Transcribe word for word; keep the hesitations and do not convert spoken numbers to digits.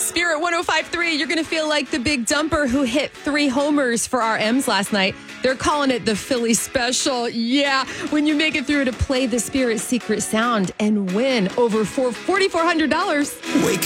Spirit one oh five point three, you're going to feel like the big dumper who hit three homers for our M's last night. They're calling it the Philly Special. Yeah, when you make it through to play the Spirit Secret Sound and win over four thousand four hundred dollars. Wake